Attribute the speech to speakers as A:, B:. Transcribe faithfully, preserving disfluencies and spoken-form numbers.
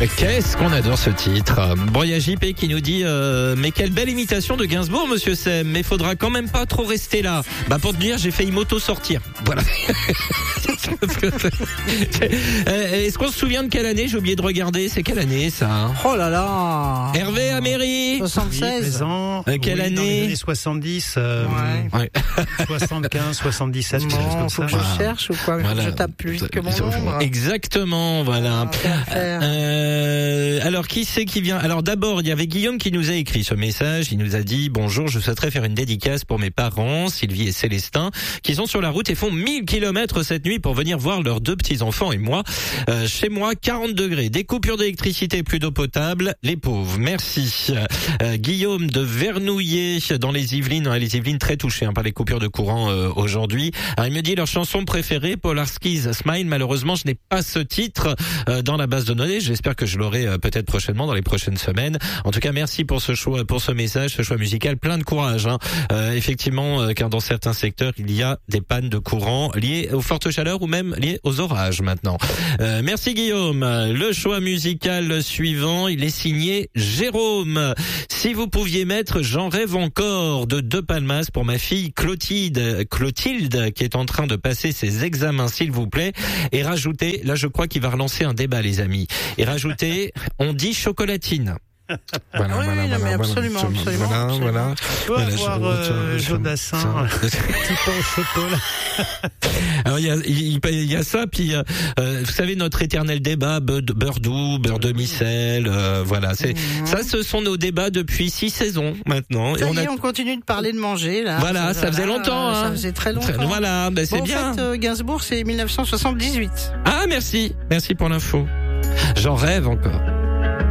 A: Qu'est-ce qu'on adore ce titre. Bon, il y a J P qui nous dit euh, mais quelle belle imitation de Gainsbourg, monsieur Sem, mais faudra quand même pas trop rester là. Bah pour te dire, j'ai failli m'auto-sortir. Voilà. Est-ce qu'on se souvient de quelle année? J'ai oublié de regarder. C'est quelle année ça?
B: Oh là là.
A: Hervé Améry.
B: soixante-seize.
C: Oui,
A: euh, quelle
C: oui,
A: année?
C: Dans les années soixante-dix. Euh,
B: Ouais.
A: Ouais.
C: soixante-quinze, soixante-dix-sept, quelque chose
B: Bon,
C: comme
B: faut
C: ça.
B: que je
A: Voilà.
B: cherche ou quoi?
A: Voilà.
B: Je tape plus vite que mon ombre.
A: Exactement, voilà.
B: Ah, faire, faire.
A: Euh, alors qui c'est qui vient? Alors d'abord, il y avait Guillaume qui nous a écrit ce message. Il nous a dit bonjour, je souhaiterais faire une dédicace pour mes parents, Sylvie et Célestin, qui sont sur la route et font mille kilomètres cette nuit pour venir voir leurs deux petits enfants et moi. Euh, chez moi, quarante degrés, des coupures d'électricité, plus d'eau potable, les pauvres. Merci. Euh, Guillaume de Vernouillet dans les Yvelines, hein, les Yvelines très touchées hein, par les coupures de courant euh, aujourd'hui. Alors, il me dit leur chanson préférée, Polarski's Smile. Malheureusement, je n'ai pas ce titre euh, dans la base de données. J'espère que je l'aurai euh, peut-être prochainement dans les prochaines semaines. En tout cas, merci pour ce choix, pour ce message, ce choix musical, plein de courage. Hein. Euh, effectivement, euh, car dans certains secteurs, il y a des pannes de courant liées aux fortes chaleurs ou même liées aux orages maintenant. Euh, merci Guillaume. Le choix musical suivant, il est signé Jérôme. Si vous pouviez mettre J'en rêve encore de De Palmas pour ma fille Clotilde, Clotilde qui est en train de passer ses examens, s'il vous plaît, et rajouter, là je crois qu'il va relancer un débat les amis, et rajouter, on dit chocolatine. Voilà,
B: Oui,
A: voilà,
B: non,
A: voilà,
B: mais
A: voilà,
B: absolument, absolument,
A: voilà,
B: absolument.
A: voilà.
C: Faut
A: Voilà,
C: avoir
A: je-
C: euh,
A: je-
C: Jodassin,
A: ça-
C: petit pain au chocolat.
A: Alors il y a, il, il y a ça, puis euh, vous savez notre éternel débat beurre, beurre doux, beurre demi-sel, euh, voilà. C'est
B: Mhm.
A: ça, ce sont nos débats depuis six saisons maintenant.
B: Ça
A: on
B: y est,
A: a
B: on continue de parler de manger, là.
A: voilà, ça faisait longtemps.
B: euh,
A: Hein.
B: Ça faisait très longtemps.
A: Très- Voilà, ben c'est
B: Bon,
A: bien.
B: En fait, euh, Gainsbourg, c'est mille neuf cent soixante-dix-huit.
A: Ah merci, merci pour l'info. J'en rêve encore.